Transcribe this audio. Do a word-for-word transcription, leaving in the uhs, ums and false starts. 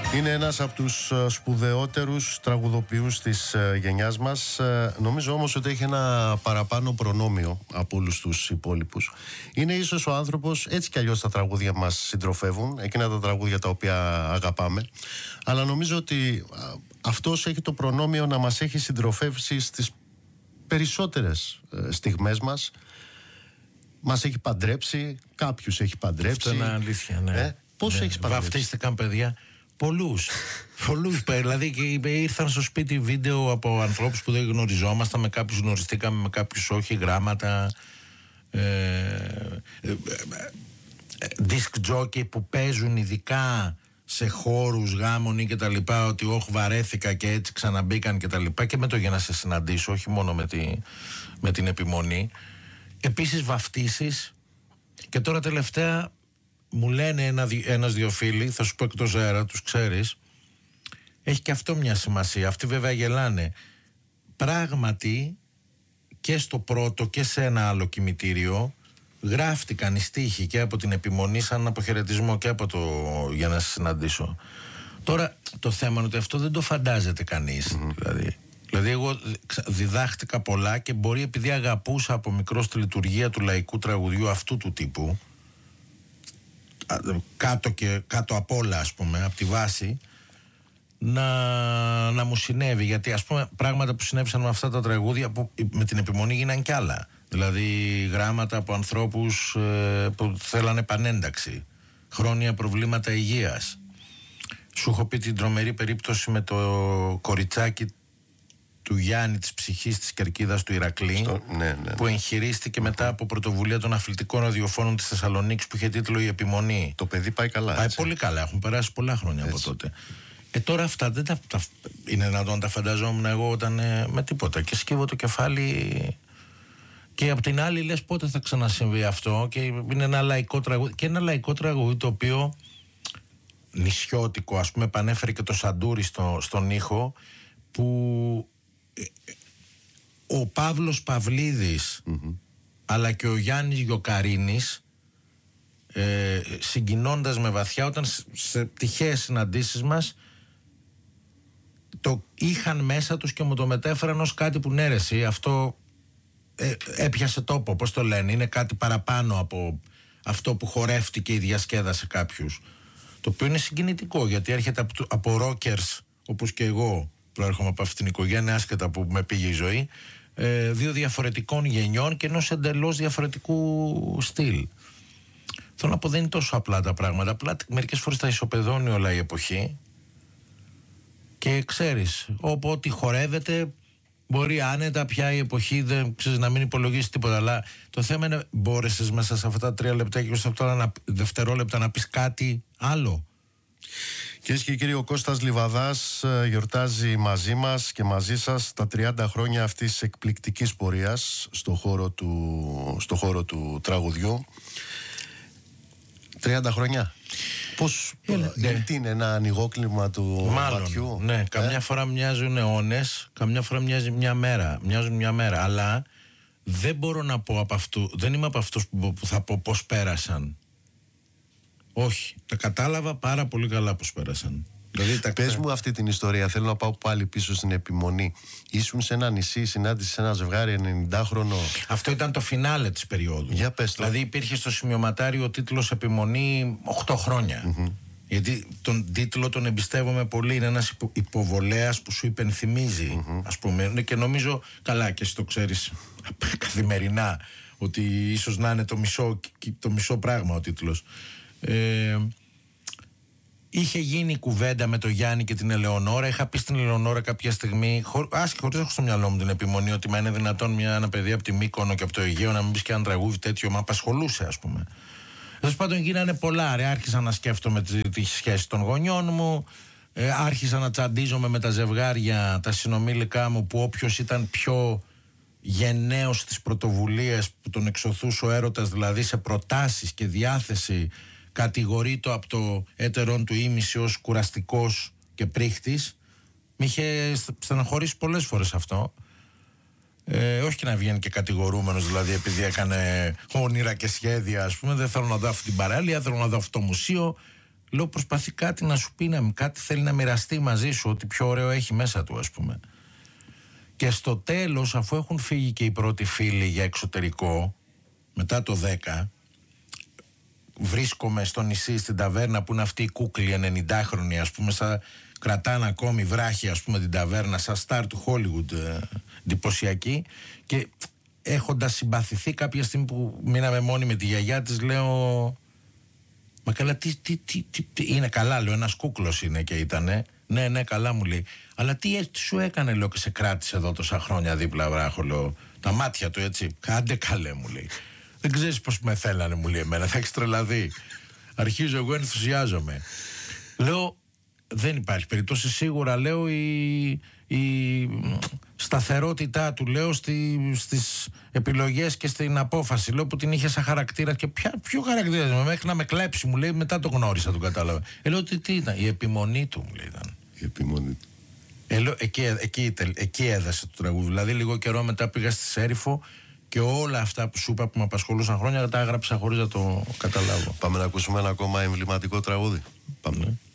Είναι ένας από τους σπουδαιότερους τραγουδοποιούς της γενιάς μας. Νομίζω όμως ότι έχει ένα παραπάνω προνόμιο από όλους τους υπόλοιπους. Είναι ίσως ο άνθρωπος, έτσι κι αλλιώς τα τραγούδια μας συντροφεύουν, εκείνα τα τραγούδια τα οποία αγαπάμε. Αλλά νομίζω ότι αυτός έχει το προνόμιο να μας έχει συντροφεύσει στις περισσότερες στιγμές μας. Μας έχει παντρέψει, κάποιους έχει παντρέψει. Αυτό είναι αλήθεια, ναι. Ε, πώς ναι. έχεις παντρέψει? Βαφτίστηκαν παιδιά. Πολλούς. Πολλούς. Δηλαδή και ήρθαν στο σπίτι βίντεο από ανθρώπους που δεν γνωριζόμασταν, με κάποιους γνωριστήκαμε, με κάποιους όχι, γράμματα. Ε, ε, ε, disc jockey που παίζουν ειδικά σε χώρους γάμων ή και τα λοιπά, ότι όχι βαρέθηκα και έτσι ξαναμπήκαν και τα λοιπά, και με το για να σε συναντήσω, όχι μόνο με, τη, με την επιμονή. Επίσης βαφτίσεις. Και τώρα τελευταία μου λένε ένα, ένας δύο φίλοι, θα σου πω εκτός αέρα, τους ξέρεις, έχει και αυτό μια σημασία. Αυτοί βέβαια γελάνε. Πράγματι και στο πρώτο και σε ένα άλλο κημητήριο γράφτηκαν οι στίχοι και από την επιμονή σαν αποχαιρετισμό και από το για να σε συναντήσω. Τώρα το θέμα είναι ότι αυτό δεν το φαντάζεται κανείς. Mm-hmm. Δηλαδή. δηλαδή εγώ διδάχτηκα πολλά και μπορεί, επειδή αγαπούσα από μικρό τη λειτουργία του λαϊκού τραγουδιού αυτού του τύπου, κάτω, και, κάτω απ' όλα, ας πούμε, από τη βάση, να, να μου συνέβη. Γιατί ας πούμε πράγματα που συνέβησαν με αυτά τα τραγούδια που με την επιμονή γίναν κι άλλα. Δηλαδή γράμματα από ανθρώπους ε, που θέλανε πανένταξη, χρόνια προβλήματα υγείας. Σου έχω πει την τρομερή περίπτωση με το κοριτσάκι του Γιάννη της ψυχής της Κερκίδας του Ηρακλή, Στο, ναι, ναι, ναι. που εγχειρίστηκε μετά από πρωτοβουλία των αθλητικών ραδιοφώνων της Θεσσαλονίκης, που είχε τίτλο «Η Επιμονή». Το παιδί πάει καλά. Πάει έτσι. πολύ καλά, έχουν περάσει πολλά χρόνια έτσι. Από τότε. Ε, τώρα αυτά δεν τα, τα, είναι δυνατόν να τα φανταζόμουν εγώ όταν ε, με τίποτα. Και σκύβω το κεφάλι. Και απ' την άλλη λες πότε θα ξανασυμβεί αυτό. Και είναι ένα λαϊκό τραγούδι. Και ένα λαϊκό τραγούδι το οποίο νησιώτικο, ας πούμε, επανέφερε και το Σαντούρι στο, στον ήχο, που ο Παύλος Παυλίδης mm-hmm. αλλά και ο Γιάννης Γιοκαρίνης, ε, συγκινώντας με βαθιά, όταν σε τυχαίες συναντήσεις μας το είχαν μέσα τους και μου το μετέφεραν ως κάτι που ναι ρε εσύ, αυτό ε, έπιασε τόπο, πώς το λένε, είναι κάτι παραπάνω από αυτό που χορεύτηκε ή διασκέδασε κάποιους, το οποίο είναι συγκινητικό, γιατί έρχεται από, από rockers όπως και εγώ προέρχομαι από αυτήν την οικογένεια, άσχετα που με πήγε η ζωή, ε, δύο διαφορετικών γενιών και ενός εντελώς διαφορετικού στυλ. Θέλω να πω, δεν είναι τόσο απλά τα πράγματα. Απλά μερικές φορές τα ισοπεδώνει όλα η εποχή και ξέρεις, ό,τι χορεύεται μπορεί άνετα πια η εποχή, δεν ξέρεις, να μην υπολογίσει τίποτα. Αλλά το θέμα είναι, μπόρεσες μέσα σε αυτά τα τρία λεπτά και σε αυτά τα δευτερόλεπτα να πεις κάτι άλλο? Κυρίες και κύριοι, ο Κώστας Λιβαδάς γιορτάζει μαζί μας και μαζί σας τα τριάντα χρόνια αυτής της εκπληκτικής πορείας στο χώρο του, στο χώρο του τραγουδιού. τριάντα χρόνια. Πώς, Έλα, ναι. γιατί είναι ένα ανοιγόκλημα του Μάλλον, βαθιού? Ναι, καμιά ε? φορά μοιάζουν αιώνες, καμιά φορά μοιάζει μια μέρα, μοιάζουν μια μέρα, αλλά δεν μπορώ να πω από αυτού, δεν είμαι από αυτούς που, που θα πω πώς πέρασαν. Όχι, τα κατάλαβα πάρα πολύ καλά πώς πέρασαν. Δηλαδή, τα... Πες μου αυτή την ιστορία, θέλω να πάω πάλι πίσω στην επιμονή. Ήσουν σε ένα νησί, συνάντησες ένα ζευγάρι ενενηντάχρονο. Αυτό ήταν το φινάλε της περίοδου. Για πες το. Δηλαδή υπήρχε στο σημειωματάριο ο τίτλος Επιμονή οκτώ χρόνια. Mm-hmm. Γιατί τον τίτλο τον εμπιστεύομαι πολύ. Είναι ένας υπο, υποβολέας που σου υπενθυμίζει, mm-hmm. ας πούμε. Και νομίζω, καλά και εσύ το ξέρεις καθημερινά, ότι ίσως να είναι το μισό, το μισό πράγμα ο τίτλος. Ε, είχε γίνει κουβέντα με τον Γιάννη και την Ελεονόρα. Είχα πει στην Ελεονόρα κάποια στιγμή, χω, άσχη, χωρίς να έχω στο μυαλό μου την επιμονή, ότι μα είναι δυνατόν μια, ένα παιδί από τη Μύκονο και από το Αιγαίο να μην πει και ένα τραγούδι τέτοιο? Μα απασχολούσε, ας πούμε. Τέλος πάντων, γίνανε πολλά. Ρε, άρχισα να σκέφτομαι τη, τη σχέση των γονιών μου. Ε, άρχισα να τσαντίζομαι με τα ζευγάρια, τα συνομήλικά μου, που όποιος ήταν πιο γενναίος στις πρωτοβουλίες που τον εξωθούσε ο έρωτας, δηλαδή σε προτάσεις και διάθεση, κατηγορείτο από το έτερον του ήμιση ως κουραστικός και πρίχτης. Μ' είχε στεναχωρήσει πολλές φορές αυτό. Ε, όχι και να βγαίνει και κατηγορούμενος, δηλαδή επειδή έκανε όνειρα και σχέδια, ας πούμε. Δεν θέλω να δω αυτή την παράλια, θέλω να δω αυτό το μουσείο. Λέω προσπαθεί κάτι να σου πει, να, κάτι θέλει να μοιραστεί μαζί σου, ότι πιο ωραίο έχει μέσα του, ας πούμε. Και στο τέλος, αφού έχουν φύγει και οι πρώτοι φίλοι για εξωτερικό, μετά το δέκα, βρίσκομαι στο νησί, στην ταβέρνα που είναι αυτή η κούκλη ενενηντάχρονη, ας πούμε, σαν κρατάνε ακόμη βράχη, ας πούμε, την ταβέρνα, σαν στάρ του Hollywood, ε, εντυπωσιακή, και έχοντας συμπαθηθεί κάποια στιγμή που μείναμε μόνοι με τη γιαγιά της, λέω, μα καλά, τι, τι, τι, τι, τι είναι καλά, λέω, ένας κούκλος είναι και ήτανε. Ναι, ναι, καλά, μου λέει. Αλλά τι έτσι σου έκανε, λέω, και σε κράτησε εδώ τόσα χρόνια δίπλα, βράχο, λέω. Τα μάτια του, έτσι. Κάντε καλέ, μου λέει. Δεν ξέρεις πώς με θέλανε, μου λέει εμένα. Θα έχεις τρελαθεί. Αρχίζω εγώ, ενθουσιάζομαι. Λέω, δεν υπάρχει περίπτωση. Σίγουρα, λέω, η, η σταθερότητά του, λέω, στη, στις επιλογές και στην απόφαση, λέω, που την είχε σαν χαρακτήρα. Και ποια, ποιο χαρακτήρα, μέχρι να με κλέψει, μου λέει, μετά το γνώρισα, τον κατάλαβα. Ε, λέω, τι, τι ήταν, η επιμονή του, μου λέει, ήταν. Η επιμονή του. Ε, λέω, εκεί, εκεί, εκεί έδεσε το τραγούδι. Δηλαδή, λίγο καιρό μετά πήγα στη Σέριφο και όλα αυτά που σου είπα που με απασχολούσαν χρόνια τα έγραψα χωρίς να το καταλάβω. Πάμε να ακούσουμε ένα ακόμα εμβληματικό τραγούδι. Πάμε. Ναι.